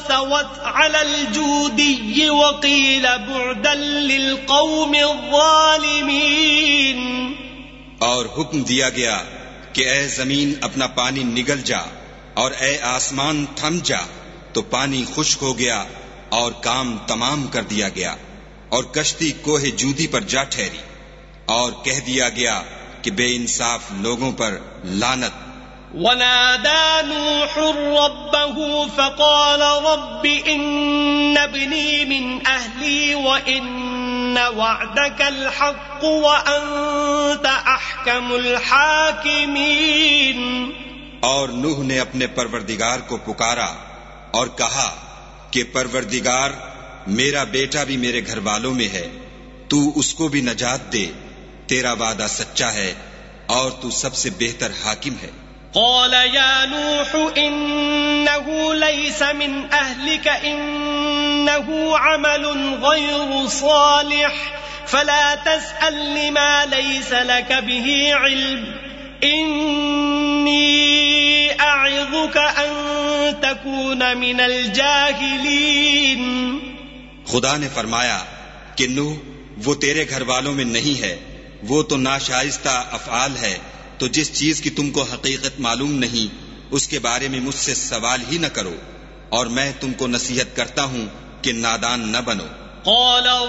فاستوت على الجودي وقيل بعدا للقوم الظالمين. اور حکم دیا گیا کہ اے زمین اپنا پانی نگل جا اور اے آسمان تھم جا، تو پانی خشک ہو گیا اور کام تمام کر دیا گیا، اور کشتی کوہ جودی پر جا ٹھہری، اور کہہ دیا گیا کہ بے انصاف لوگوں پر لعنت. ونادى نوح ربه فقال رب إن ابني من أهلي وإن وعدك الحق وأنت أحكم الحاكمين. اور نوح نے اپنے پروردگار کو پکارا اور کہا کہ پروردگار، میرا بیٹا بھی میرے گھر والوں میں ہے، تو اس کو بھی نجات دے، تیرا وعدہ سچا ہے اور تو سب سے بہتر حاکم ہے. قال يا نوح إنه ليس من أهلك إنه عمل غير صالح فلا تسألني ما ليس لك به علم إني أعظك أن تكون من الجاهلين. خدا نے فرمایا کہ نوح، وہ تیرے گھر والوں میں نہیں ہے، وہ تو ناشائستہ افعال ہے، تو جس چیز کی تم کو حقیقت معلوم نہیں اس کے بارے میں مجھ سے سوال ہی نہ کرو، اور میں تم کو نصیحت کرتا ہوں کہ نادان نہ بنو. قال